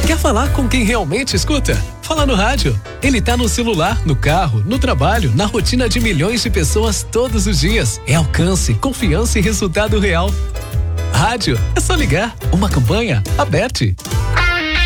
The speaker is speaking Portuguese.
Quer falar com quem realmente escuta? Fala no rádio. Ele tá no celular, no carro, no trabalho, na rotina de milhões de pessoas todos os dias. É alcance, confiança e resultado real. Rádio, é só ligar. Uma campanha aberta.